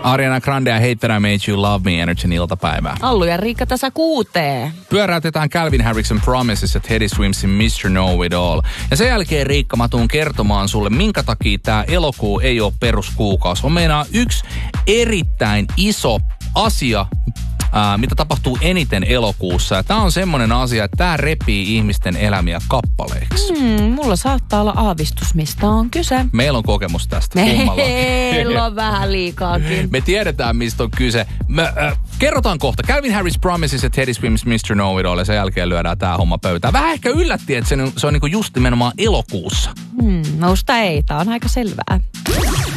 Ariana Grande ja Hate That I Made You Love Me Energyn iltapäivää. Allu ja Riikka tässä 6. Pyöräytetään Calvin Harrison Promises ja Teddy Swimsin Mr. Know It All. Ja sen jälkeen, Riikka, mä tuun kertomaan sulle, minkä takia tää elokuu ei ole peruskuukausi. On meinaa yksi erittäin iso asia, mitä tapahtuu eniten elokuussa. Ja tää on semmonen asia, että tää repii ihmisten elämiä kappaleiksi. Mulla saattaa olla aavistus, mistä on kyse. Meillä on kokemus tästä. Meillä on vähän liikaakin. Me tiedetään, mistä on kyse. Kerrotaan kohta. Calvin Harris Promises ja Teddy Swims Mr. Know It All. Ja sen jälkeen lyödään tää homma pöytään. Vähän ehkä yllätti, että se on niinku just nimenomaan elokuussa. Nousta ei. Tää on aika selvää.